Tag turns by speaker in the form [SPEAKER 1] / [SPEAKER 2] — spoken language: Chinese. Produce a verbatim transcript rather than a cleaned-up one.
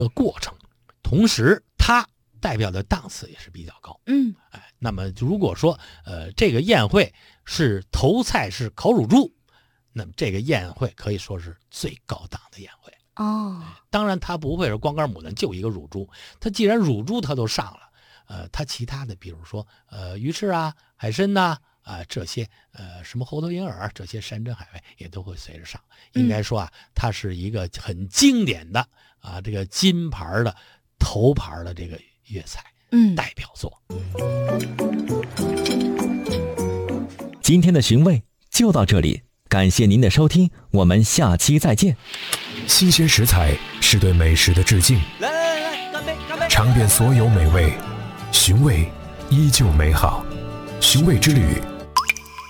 [SPEAKER 1] 呃过程，同时它代表的档次也是比较高。
[SPEAKER 2] 嗯，
[SPEAKER 1] 哎，那么如果说呃这个宴会是头菜是烤乳猪，那么这个宴会可以说是最高档的宴会。
[SPEAKER 2] 哦，
[SPEAKER 1] 当然它不会是光杆牡丹就一个乳猪，它既然乳猪它都上了，呃，它其他的比如说呃鱼翅啊、海参呐、啊，啊这些呃什么猴头鹰耳这些山珍海味也都会随着上。应该说啊，它是一个很经典的啊这个金牌的头牌的这个粤菜，
[SPEAKER 2] 嗯，
[SPEAKER 1] 代表作。
[SPEAKER 3] 今天的寻味就到这里，感谢您的收听，我们下期再见。
[SPEAKER 4] 新鲜食材是对美食的致敬，
[SPEAKER 5] 来来来，干杯干杯！
[SPEAKER 4] 尝遍所有美味，寻味依旧美好。寻味之旅，